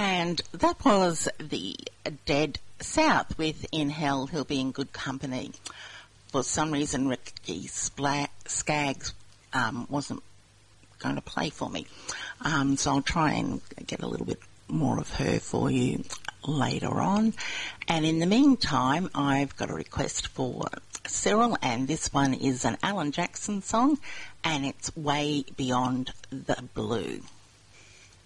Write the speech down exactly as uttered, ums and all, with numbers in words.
And that was the Dead South with In Hell He'll Be in Good Company. For some reason, Ricky Spla- Skaggs um, wasn't going to play for me. Um, so I'll try and get a little bit more of her for you later on. And in the meantime, I've got a request for Cyril, and this one is an Alan Jackson song, and it's Way Beyond the Blue.